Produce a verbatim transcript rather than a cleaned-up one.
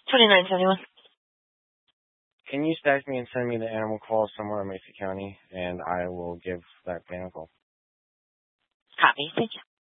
twenty-nine seventy-one. Can you stack me and send me the animal call somewhere in Mesa County, and I will give that man a call. Copy. Thank you.